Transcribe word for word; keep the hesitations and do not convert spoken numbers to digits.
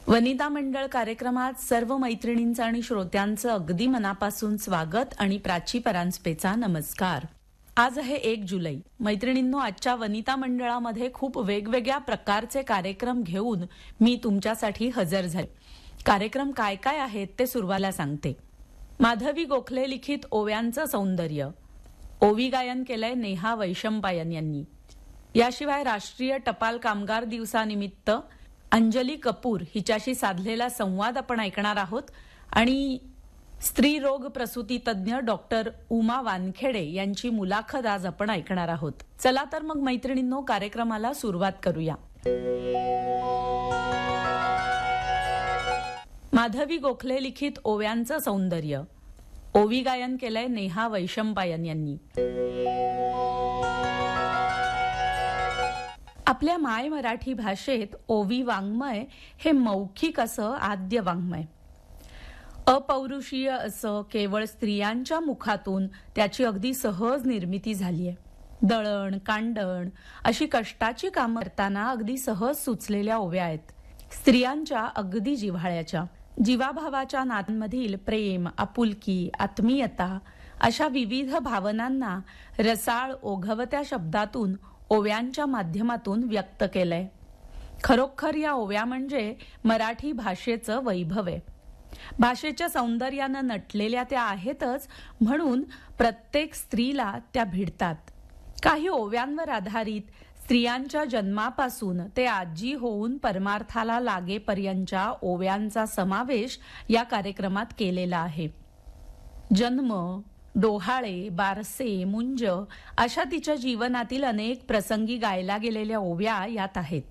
वनिता मंडळ कार्यक्रमात सर्व मैत्रिणींचं आणि श्रोत्यांचं अगदी मनापासून स्वागत आणि प्राची परांजपेचा नमस्कार. आज आहे एक जुलै. मैत्रिणींनो, आजच्या वनिता मंडळामध्ये खूप वेगवेगळ्या प्रकारचे कार्यक्रम घेऊन मी तुमच्यासाठी हजर झाले. कार्यक्रम काय काय आहेत ते सुरुवातीला सांगते. माधवी गोखले लिखित ओव्यांचं सौंदर्य, ओवी गायन केलंय नेहा वैशंपायन यांनी. याशिवाय राष्ट्रीय टपाल कामगार दिवसानिमित्त अंजली कपूर हिच्याशी साधलेला संवाद आपण ऐकणार आहोत आणि स्त्री रोग प्रसूती तज्ज्ञ डॉक्टर उमा वानखेडे यांची मुलाखत आज आपण ऐकणार आहोत. चला तर मग मैत्रिणींनो, कार्यक्रमाला सुरुवात करूया. माधवी गोखले लिखित ओव्यांचं सौंदर्य, ओवी गायन केलंय नेहा वैशंपायन यांनी. आपल्या माय मराठी भाषेत ओवी वाङ्मय हे मौखिक असं आद्य वाङ्मय. अपौरुषीय असं केवळ स्त्रियांच्या मुखातून त्याची अगदी सहज निर्मिती झालीय. दळण कांडण अशी कष्टाची कामं करताना अगदी सहज सुचलेल्या ओव्या आहेत. स्त्रियांच्या अगदी जिव्हाळ्याच्या, जीवाभावाच्या नात्यांमधील प्रेम, आपुलकी, आत्मीयता अशा विविध भावनांना रसाळ ओघवत्या शब्दातून ओव्यांच्या माध्यमातून व्यक्त केलंय. खरोखर या ओव्या म्हणजे मराठी भाषेचं वैभव आहे. भाषेच्या सौंदर्यानं नटलेल्या त्या आहेतच, म्हणून प्रत्येक स्त्रीला त्या भिडतात. काही ओव्यांवर आधारित स्त्रियांच्या जन्मापासून ते आजी होऊन परमार्थाला लागेपर्यंतच्या ओव्यांचा समावेश या कार्यक्रमात केलेला आहे. जन्म, डोहाळे, बारसे, मुंज अशा तिच्या जीवनातील अनेक प्रसंगी गायला गेलेल्या ओव्या यात आहेत.